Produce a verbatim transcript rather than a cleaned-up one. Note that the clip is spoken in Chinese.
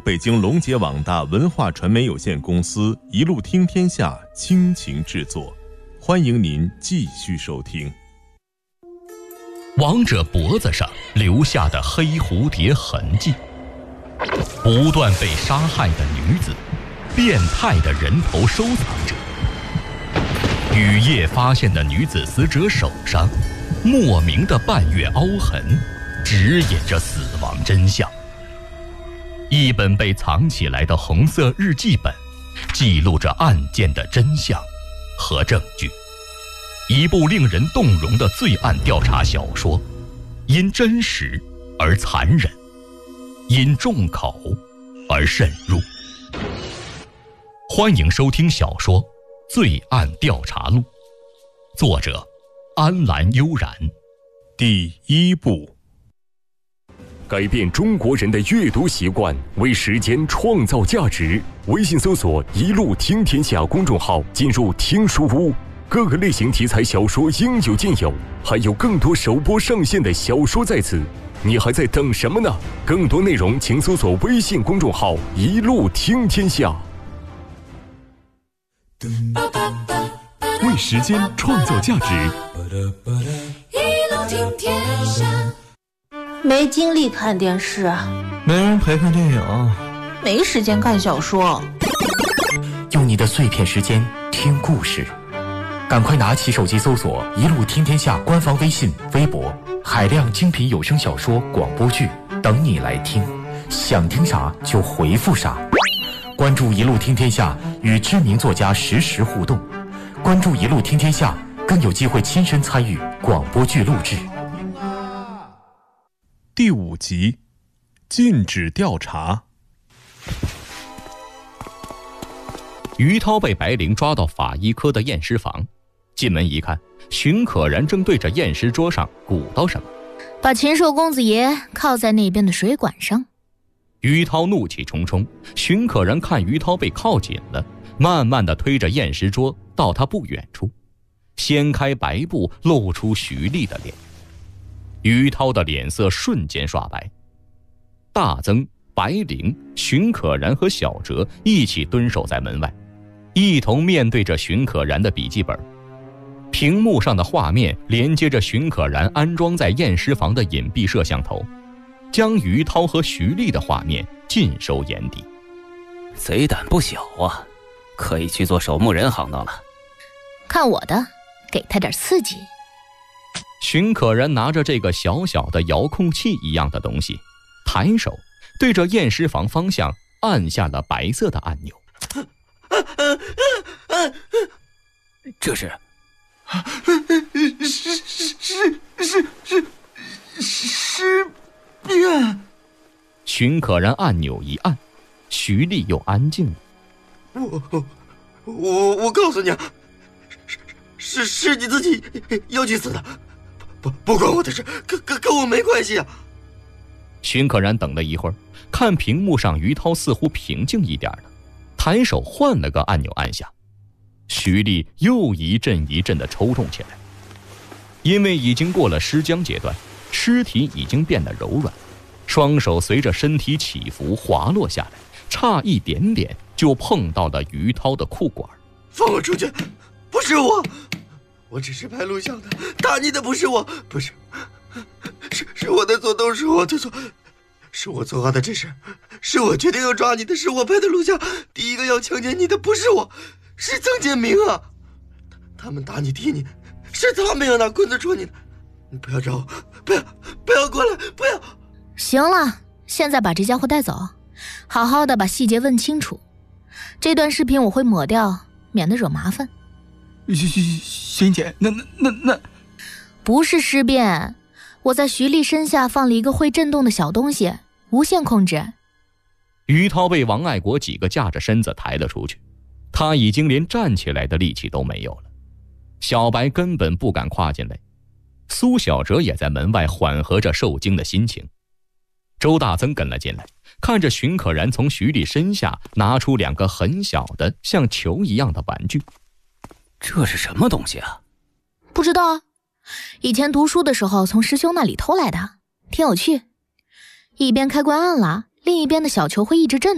北京龙杰网大文化传媒有限公司一路听天下倾情制作，欢迎您继续收听。 王者脖子上留下的黑蝴蝶痕迹，不断被杀害的女子，变态的人头收藏者，雨夜发现的女子死者手上莫名的半月凹痕，指引着死亡真相。一本被藏起来的红色日记本，记录着案件的真相和证据。一部令人动容的罪案调查小说，因真实而残忍，因重口而深入。欢迎收听小说《罪案调查录》，作者安澜悠然。 第一部， 改变中国人的阅读习惯，为时间创造价值。微信搜索一路听天下公众号，进入听书屋，各个类型题材小说应有尽有，还有更多首播上线的小说在此，你还在等什么呢？更多内容请搜索微信公众号一路听天下。 为时间创造价值， 一路听天下。 没精力看电视， 没人陪看电影， 没时间看小说。 用你的碎片时间听故事，赶快拿起手机搜索一路听天下官方微信微博，海量精品有声小说广播剧等你来听，想听啥就回复啥。关注一路听天下，与知名作家实时互动，关注一路听天下，更有机会亲身参与广播剧录制。 第五集，禁止调查。 于涛被白灵抓到法医科的验尸房，进门一看，荀可然正对着验尸桌上鼓捣什么， 把禽兽公子爷靠在那边的水管上。 于涛怒气冲冲，荀可然看于涛被靠紧了，慢慢地推着验尸桌到他不远处，掀开白布，露出徐丽的脸。于涛的脸色瞬间刷白。大曾、白灵、荀可然和小哲一起蹲守在门外，一同面对着荀可然的笔记本。屏幕上的画面连接着荀可然安装在验尸房的隐蔽摄像头，将于涛和徐丽的画面尽收眼底。 贼胆不小啊，可以去做守墓人行当了。 看我的，给他点刺激。 荀可然拿着这个小小的遥控器一样的东西，抬手对着验尸房方向按下了白色的按钮。 这是是是是是尸变。 荀可然按钮一按，徐丽又安静了。 我我我告诉你，是是是你自己要去死的，不不关我的事，跟跟跟我没关系啊。 荀可然等了一会儿，看屏幕上于涛似乎平静一点了，抬手换了个按钮按下，徐丽又一阵一阵地抽动起来。因为已经过了尸僵阶段，尸体已经变得柔软，双手随着身体起伏滑落下来，差一点点就碰到了于涛的裤管。 放我出去！不是我，我只是拍录像的，打你的不是我，不是，是是我的错，都是我的错，是我作恶的这事，是我决定要抓你的，是我拍的录像，第一个要强奸你的不是我，是曾建明啊！他们打你踢你，是他们要拿棍子戳你的，你不要找我，不要不要过来，不要！ 行了，现在把这家伙带走，好好的把细节问清楚。这段视频我会抹掉，免得惹麻烦。 欣姐，那那那那， 不是尸变，我在徐丽身下放了一个会震动的小东西，无线控制。 于涛被王爱国几个架着身子抬了出去，他已经连站起来的力气都没有了。小白根本不敢跨进来，苏小哲也在门外缓和着受惊的心情。周大曾跟了进来，看着荀可然从徐丽身下拿出两个很小的像球一样的玩具。 这是什么东西啊？ 不知道啊，以前读书的时候从师兄那里偷来的，挺有趣。一边开关按了，另一边的小球会一直震动。